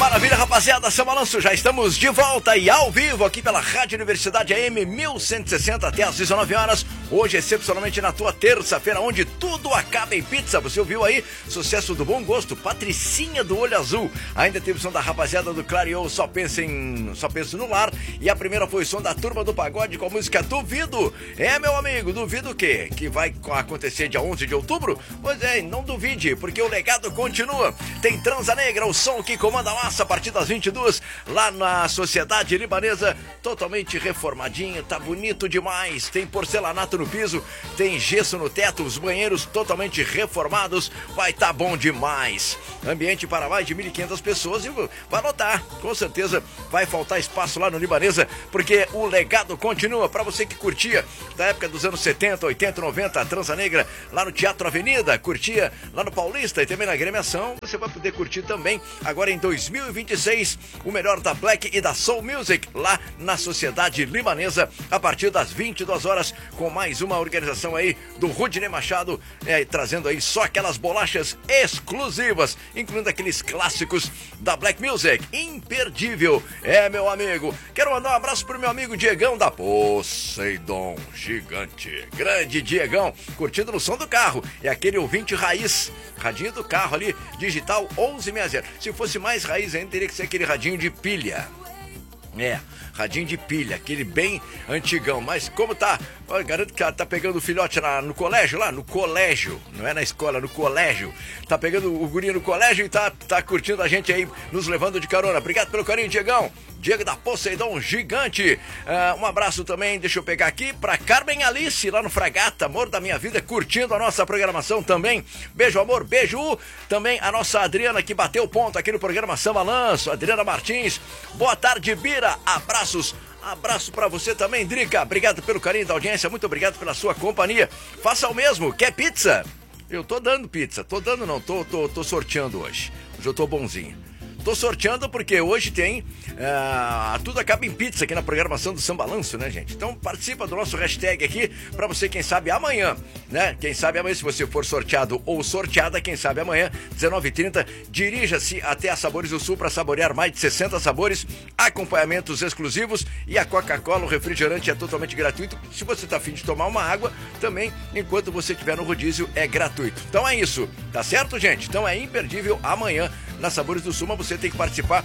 Maravilha, rapaziada, São Balanço, já estamos de volta e ao vivo aqui pela Rádio Universidade AM 1160 até às 19 horas. Hoje, excepcionalmente na tua terça-feira, onde tudo acaba em pizza. Você ouviu aí? Sucesso do bom gosto, Patricinha do Olho Azul. Ainda teve o som da rapaziada do Clareou, Só Penso no Lar. E a primeira foi o som da Turma do Pagode com a música Duvido. É, meu amigo, duvido o quê? Que vai acontecer dia 11 de outubro? Pois é, não duvide, porque o legado continua. Tem Transa Negra, o som que comanda a massa a partir das 22, lá na Sociedade Libanesa, totalmente reformadinho, tá bonito demais. Tem porcelanato no piso, tem gesso no teto, os banheiros totalmente reformados, vai tá bom demais. Ambiente para mais de 1.500 pessoas e vai lotar, com certeza vai faltar espaço lá no Libanesa, porque o legado continua. Para você que curtia da época dos anos 70, 80, 90, a Transa Negra lá no Teatro Avenida, curtia lá no Paulista e também na Agremiação, você vai poder curtir também agora em 2026 o melhor da Black e da Soul Music lá na Sociedade Libanesa a partir das 22 horas com mais uma organização aí do Rudinei Machado, trazendo aí só aquelas bolachas exclusivas, incluindo aqueles clássicos da Black Music, imperdível. É, meu amigo, quero mandar um abraço pro meu amigo Diegão da Poseidon Gigante, grande Diegão, curtindo no som do carro, é aquele ouvinte raiz, radinho do carro ali, digital 1160. Se fosse mais raiz ainda, teria que ser aquele radinho de pilha. É, radinho de pilha, aquele bem antigão. Mas como tá, eu garanto que tá pegando o filhote no colégio, lá no colégio, não é na escola, no colégio. Tá pegando o gurinho no colégio e tá curtindo a gente aí, nos levando de carona. Obrigado pelo carinho, Diegão. Diego da Poseidon Gigante. Um abraço também, deixa eu pegar aqui, pra Carmen Alice, lá no Fragata, amor da minha vida, curtindo a nossa programação também. Beijo, amor, beijo. Também a nossa Adriana, que bateu o ponto aqui no programa São Balanço, Adriana Martins. Boa tarde, Bira, abraços. Abraço pra você também, Drica. Obrigado pelo carinho da audiência, muito obrigado pela sua companhia. Faça o mesmo, quer pizza? Eu tô dando pizza, tô sorteando hoje. Hoje eu tô bonzinho. Tô sorteando porque hoje tem tudo acaba em pizza aqui na programação do São Balanço, né, gente? Então participa do nosso hashtag aqui pra você, quem sabe amanhã, né? Quem sabe amanhã, se você for sorteado ou sorteada, quem sabe amanhã, 19h30, dirija-se até a Sabores do Sul para saborear mais de 60 sabores, acompanhamentos exclusivos e a Coca-Cola, o refrigerante é totalmente gratuito. Se você tá afim de tomar uma água, também, enquanto você estiver no rodízio, é gratuito. Então é isso, tá certo, gente? Então é imperdível amanhã na Sabores do Sul, mas você tem que participar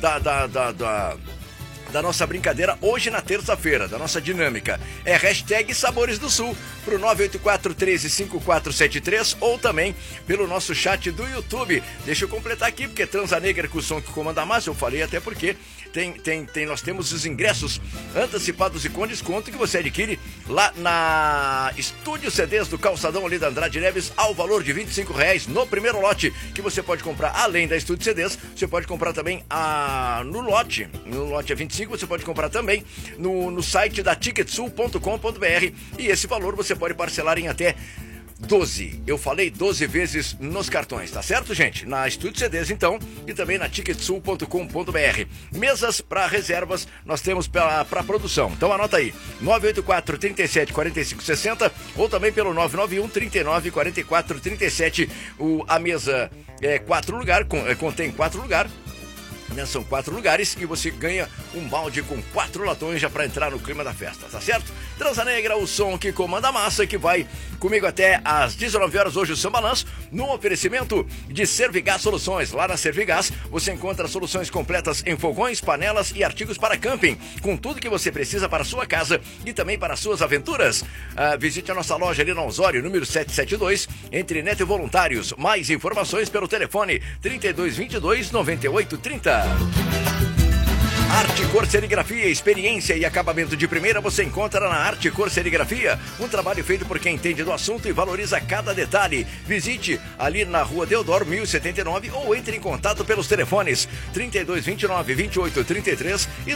da nossa brincadeira hoje na terça-feira, da nossa dinâmica. É hashtag Sabores do Sul pro 984-135473 ou também pelo nosso chat do YouTube. Deixa eu completar aqui, porque Transa Negra com o som que comanda a massa, eu falei até porque nós temos os ingressos antecipados e com desconto que você adquire lá na Estúdio CDs do Calçadão ali da Andrade Neves ao valor de R$25 no primeiro lote, que você pode comprar além da Estúdio CDs, você pode comprar também no lote é 25, você pode comprar também no site da ticketsul.com.br e esse valor você pode parcelar em até 12, eu falei 12 vezes nos cartões, tá certo, gente? Na Estúdio CDs, então, e também na ticketsul.com.br. Mesas para reservas nós temos para produção. Então anota aí, 984-37-45-60 ou também pelo 991-39-44-37. A mesa é 4 lugares, contém 4 lugares. São 4 lugares e você ganha um balde com 4 latões já para entrar no clima da festa, tá certo? Transa Negra, o som que comanda a massa, que vai comigo até às 19 horas hoje o São Balanço, num oferecimento de Servigás Soluções. Lá na Servigás você encontra soluções completas em fogões, panelas e artigos para camping, com tudo que você precisa para a sua casa e também para as suas aventuras. Visite a nossa loja ali no Osório, número 772, entre Neto e Voluntários. Mais informações pelo telefone 3222-9830. Arte Cor Serigrafia, experiência e acabamento de primeira você encontra na Arte Cor Serigrafia, um trabalho feito por quem entende do assunto e valoriza cada detalhe. Visite ali na Rua Deodoro 1079 ou entre em contato pelos telefones 3229-2833 e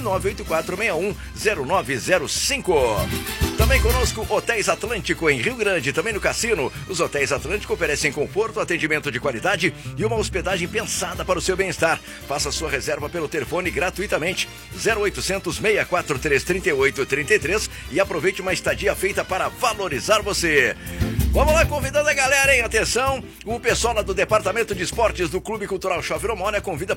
984610905. Também conosco Hotéis Atlântico em Rio Grande, também no Cassino. Os Hotéis Atlântico oferecem conforto, atendimento de qualidade e uma hospedagem pensada para o seu bem-estar. Faça sua reserva pelo telefone gratuitamente 0800 643 3833 e aproveite uma estadia feita para valorizar você. Vamos lá, convidando a galera, hein? Atenção, o pessoal lá do Departamento de Esportes do Clube Cultural Cháveromônia convida